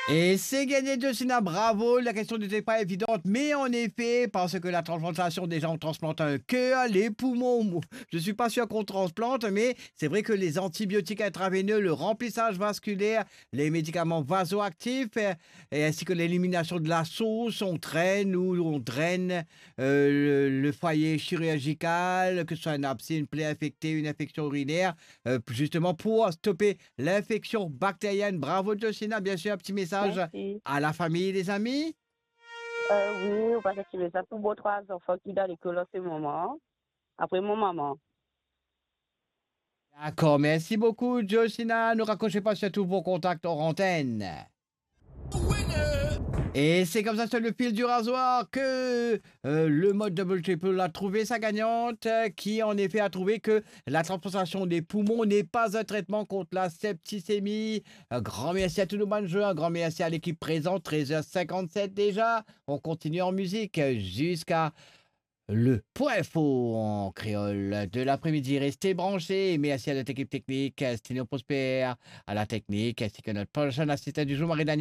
Et c'est gagné de Sina, bravo. La question n'était pas évidente, mais en effet, parce que la transplantation, déjà, on transplante un cœur, les poumons. Je suis pas sûr qu'on transplante, mais c'est vrai que les antibiotiques intraveineux, le remplissage vasculaire, les médicaments vasoactifs, et ainsi que l'élimination de la sauce, on traîne ou on draine le foyer chirurgical, que ce soit un abcès, une plaie infectée, une infection urinaire, justement pour stopper l'infection bactérienne. Bravo, Josina. Bien sûr, un petit message Merci. à la famille et les amis. Oui, on va chercher ça pour vos trois enfants qui sont à l'école en ce moment. Après mon maman. D'accord, merci beaucoup, Josina. Ne raccrochez pas sur tous vos contacts hors antenne. Et c'est comme ça sur le fil du rasoir que le mode double triple a trouvé sa gagnante, qui en effet a trouvé que la transplantation des poumons n'est pas un traitement contre la septicémie. Un grand merci à tous nos managers, un grand merci à l'équipe présente, 13h57 déjà. On continue en musique jusqu'à le point faux en créole de l'après-midi. Restez branchés. Merci à notre équipe technique, Stino Prosper, à la technique, ainsi que notre prochain assistant du jour, Marie-Daniel.